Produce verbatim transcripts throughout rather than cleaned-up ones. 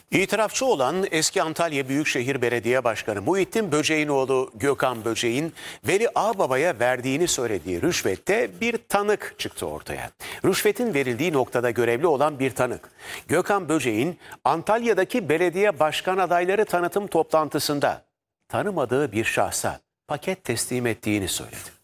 İtirafçı olan eski Antalya Büyükşehir Belediye Başkanı Muhittin Böcek'in oğlu Gökhan Böcek'in Veli Ağbaba'ya verdiğini söylediği rüşvette bir tanık çıktı ortaya. Rüşvetin verildiği noktada görevli olan bir tanık, Gökhan Böcek'in Antalya'daki belediye başkan adayları tanıtım toplantısında tanımadığı bir şahsa paket teslim ettiğini söyledi.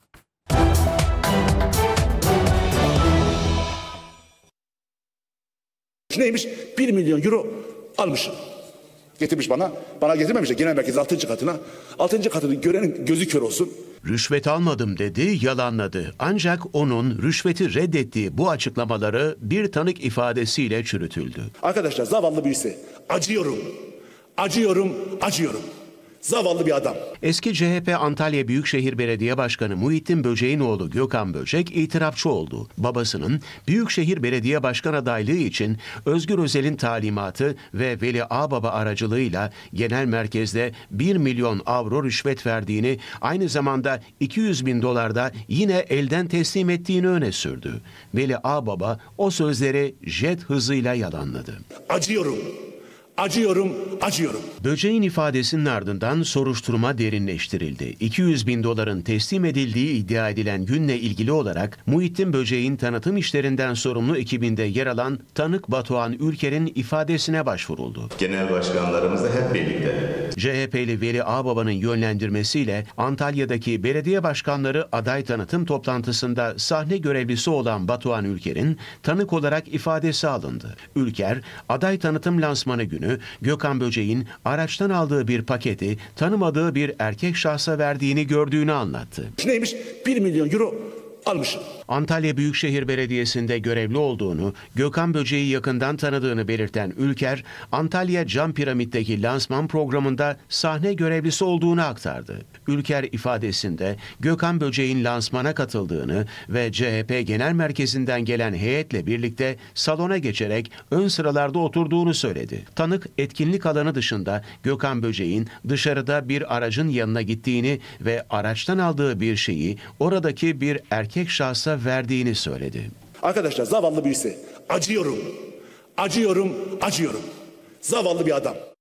Neymiş? bir milyon euro almış. Getirmiş bana. Bana getirmemiş de genel merkez altıncı katına. altıncı katını görenin gözü kör olsun. Rüşvet almadım dedi, yalanladı. Ancak onun rüşveti reddettiği bu açıklamaları bir tanık ifadesiyle çürütüldü. Arkadaşlar zavallı birisi. Acıyorum. Acıyorum, acıyorum. Zavallı bir adam. Eski C H P Antalya Büyükşehir Belediye Başkanı Muhittin Böcek'in oğlu Gökhan Böcek itirafçı oldu. Babasının Büyükşehir Belediye Başkan adaylığı için Özgür Özel'in talimatı ve Veli Ağbaba aracılığıyla genel merkezde bir milyon avro rüşvet verdiğini, aynı zamanda iki yüz bin dolarda yine elden teslim ettiğini öne sürdü. Veli Ağbaba o sözleri jet hızıyla yalanladı. Acıyorum. Acıyorum, acıyorum. Böcek'in ifadesinin ardından soruşturma derinleştirildi. iki yüz bin doların teslim edildiği iddia edilen günle ilgili olarak Muhittin Böcek'in tanıtım işlerinden sorumlu ekibinde yer alan tanık Batuhan Ülker'in ifadesine başvuruldu. Genel başkanlarımızla hep birlikte. C H P'li Veli Ağbaba'nın yönlendirmesiyle Antalya'daki belediye başkanları aday tanıtım toplantısında sahne görevlisi olan Batuhan Ülker'in tanık olarak ifadesi alındı. Ülker, aday tanıtım lansmanı günü Gökhan Böcek'in araçtan aldığı bir paketi tanımadığı bir erkek şahsa verdiğini gördüğünü anlattı. Neymiş? bir milyon euro almış. Antalya Büyükşehir Belediyesi'nde görevli olduğunu, Gökhan Böcek'i yakından tanıdığını belirten Ülker, Antalya Cam Piramit'teki lansman programında sahne görevlisi olduğunu aktardı. Ülker ifadesinde Gökhan Böcek'in lansmana katıldığını ve C H P Genel Merkezi'nden gelen heyetle birlikte salona geçerek ön sıralarda oturduğunu söyledi. Tanık etkinlik alanı dışında Gökhan Böcek'in dışarıda bir aracın yanına gittiğini ve araçtan aldığı bir şeyi oradaki bir erkek şahsa verdiğini söyledi. Arkadaşlar zavallı birisi. Acıyorum. Acıyorum, acıyorum. Zavallı bir adam.